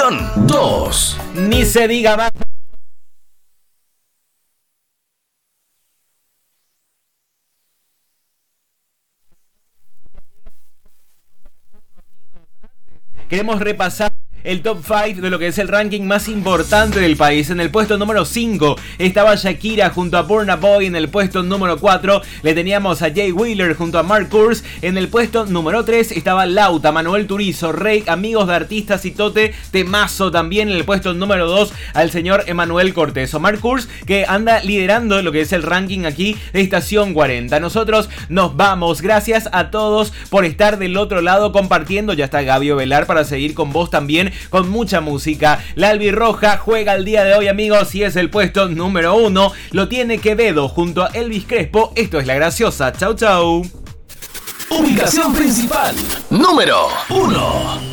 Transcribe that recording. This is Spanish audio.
Ubicación 2. Ni se diga más. Queremos repasar el top 5 de lo que es el ranking más importante del país. En el puesto número 5 estaba Shakira junto a Burna Boy. En el puesto número 4 le teníamos a Jay Wheeler junto a Mark Kurz. En el puesto número 3 estaba Lauta, Manuel Turizo, Rey, Amigos de Artistas y Tote, temazo también. En el puesto número 2 al señor Emanuel Cortés. O Mark Kurz, que anda liderando lo que es el ranking aquí de Estación 40. Nosotros nos vamos. Gracias a todos por estar del otro lado compartiendo. Ya está Gabio Velar para seguir con vos también, con mucha música. La albirroja juega el día de hoy, amigos, y es el puesto número 1. Lo tiene Quevedo junto a Elvis Crespo. Esto es La Graciosa. Chau, chau. Ubicación principal número 1.